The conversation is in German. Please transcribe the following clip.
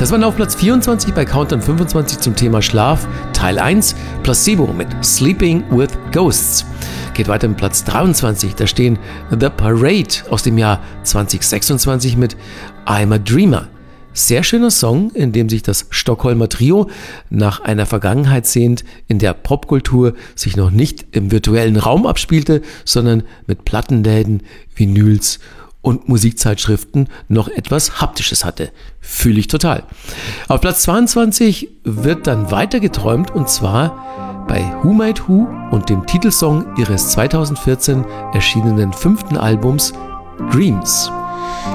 Das war auf Platz 24 bei Countdown 25 zum Thema Schlaf, Teil 1, Placebo mit Sleeping with Ghosts. Geht weiter mit Platz 23, da stehen The Parade aus dem Jahr 2026 mit I'm a Dreamer. Sehr schöner Song, in dem sich das Stockholmer Trio nach einer Vergangenheit sehnt, in der Popkultur sich noch nicht im virtuellen Raum abspielte, sondern mit Plattenläden, Vinyls und Musikzeitschriften noch etwas Haptisches hatte. Fühle ich total. Auf Platz 22 wird dann weiter geträumt, und zwar bei Who Made Who und dem Titelsong ihres 2014 erschienenen 5. Albums Dreams.